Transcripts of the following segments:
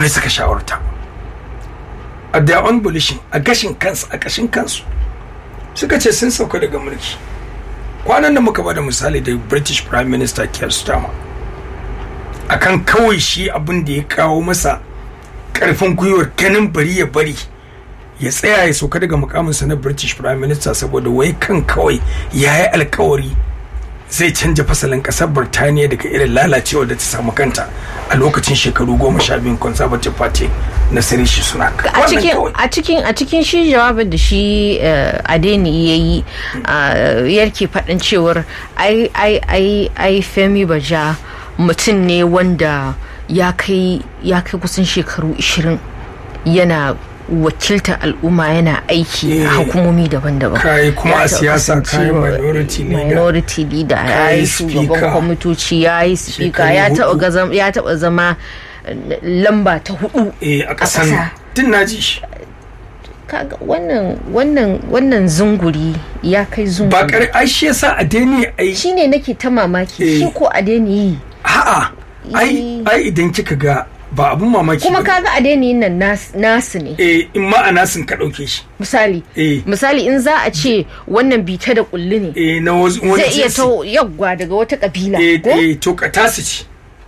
suka shawarta a their own volition, a kashin kansu suka ce sun sauka daga mulki. Kwanan da muka bada misali da British Prime Minister Keir Starmer akan kawai shi abin da ya kawo masa karfin gwiwar ganin bari ya tsaya ya sauka daga mukaminsa na British Prime Minister saboda wai kan kawai ya yi alkawari zai canja fasalin kasar Birtaniya daga irin lalacewa da ta samu kanta a lokacin shekaru 12 Conservative Party na Rishi Sunak. A cikin shi jawabin da shi Adeni yayi yarke faɗin cewar ai Femi Baja mutum ne wanda ya kai kusan shekaru 20 yana wakiltar al'umma, yana aiki a hukumomi daban-daban. Kai kuma a siyasa kai minority leader, ya yi shugaban kwamitoci, ya yi speaker, ya taɓa zama lamba ta 4 a ƙasar. Tun na ji shi. Kaga wannan zunguri ya kai zunguri. Ba kare ai shi yasa Adeni ai shine nake ta mamaki shi ko Adeni. A'a ai idan kika ga ba abun mamaki kuma kaga Adeni nan nasu ne. In ma a nasin ka dauke shi misali in za a ce wannan bita da kulli ne na wani zai iya to yagwa daga wata kabila ko to ka tasu ci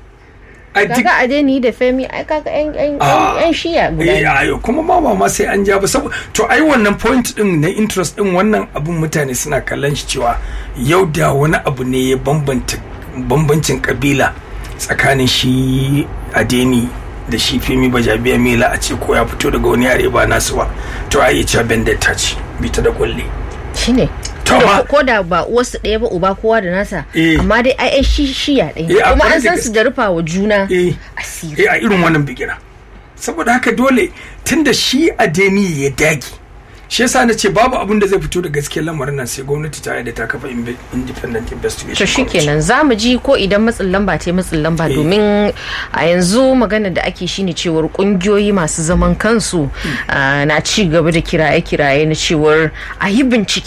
kaga Adeni da Femi ai kaga yan shiya guda ayo kuma ma sai an ja ba saboda to ai wannan point din na interest din wannan abun mutane suna kallon shi cewa yau da wani abu ne ya bambancin kabila tsakanin shi Adeni da shi Femi Bajabiamila a ce ko ya fito daga wani yare ba nasu ba to ai ce vendetta ce bita da kulle shine ko da ba uwarsu ɗaya ba uba kowa da nasa amma dai ai shiya ɗaya kuma an san su da rufa wa juna asiri a irin wannan bigira saboda haka dole tunda shi Adeni ya dage shi yasa na ce babu abin da zai fito da gaskiyar lamarin nan sai gwamnati ta yadda ta kafa independent investigation. To shikenan zamu ji ko idan matsin lamba domin a yanzu magana da ake shine cewar kungiyoyi masu zaman kansu na ci gaba da kiraye na cewar a yi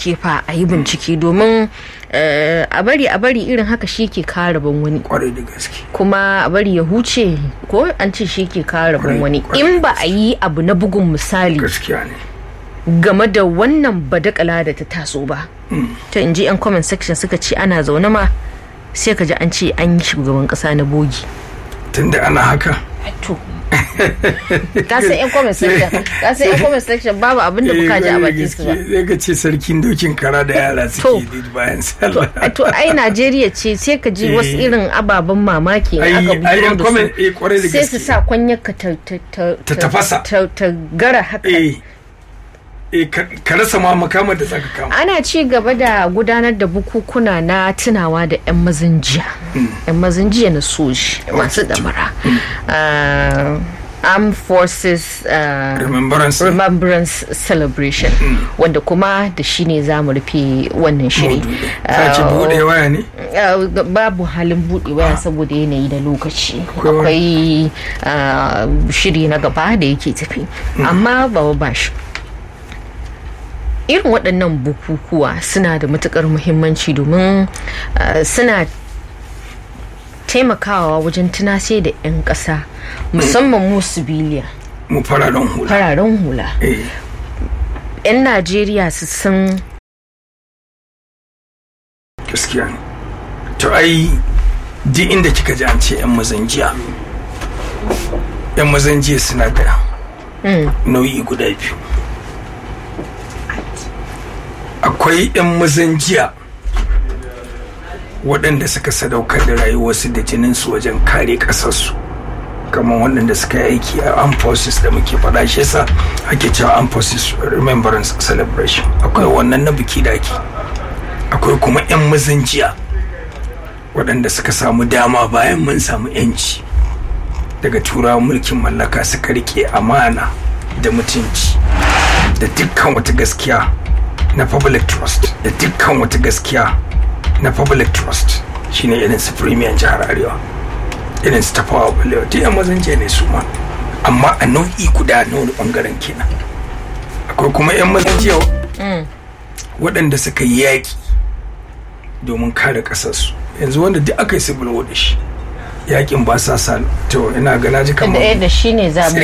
bincike domin a bari irin haka shi ke kare ban wani kwarai da gaske kuma a bari ya huce ko an ce shi ke kare ban wani in ba a yi abu na bugun misali gaskiya ne game da wannan badakala da ta taso ba ta inji yan comment section suka ce ana zaune ma sai ka ji an ce an yi shugaban kasa na bogi tunda ana haka to ka san yan comment section babu abin da buka ji a bakin su ba zai ka ce sarkin dokin kara da yara suke bayan sallah to ai Najeriya ce sai ka ji wasu irin ababen mamaki ne aka bujiro da su sai su sa kwanyarka ta tafasa ta gara haka ka rasa ma makamar da zaka kama. Ana ci gaba da gudanar da bukukuna na tunawa da 'yan mazan jiya na soji masu damara. Armed Forces Remembrance Celebration wanda kuma da shi ne za mu rufe wannan shiri. Ka ci buɗe waya ne? Babu halin buɗe waya saboda yanayi da lokaci. Akwai shiri na gaba da yake tafi. Amma ba shi. Irin waɗannan bukukuwa suna da matuƙar muhimmanci domin suna taimakawa wajen tunashe da 'yan ƙasa musamman mu civilian mu fararen hula 'yan Najeriya su san gaskiya ne to ai duk inda kika ji an ce 'yan mazan jiya suna da nau'i guda biyu. Akwai 'yan mazan jiya waɗanda suka sadaukar da rayuwarsu da jininsu wajen kare ƙasarsu kamar waɗanda suka yi aiki a Armed Forces da muke faɗa shi yasa ake cewa Armed Forces Remembrance Celebration. Akwai wannan na biki da ake akwai kuma 'yan mazan jiya waɗanda suka samu dama bayan mun samu 'yanci daga turawan mulkin mallaka suka rike amana da mutunci da dukkan wata gaskiya na public trust da dukkan wata gaskiya na public trust shine irin su premier jihar Arewa irin su Tafawa Balewa duk 'yan mazan jiya ne su ma amma a nau'i guda na wani bangaren kenan akwai kuma 'yan mazan jiya waɗanda suka yi yaƙi domin kare ƙasarsu yanzu wanda duk aka yi civil war da shi yaƙin ba sa to ina ga naji kamar da shi ne za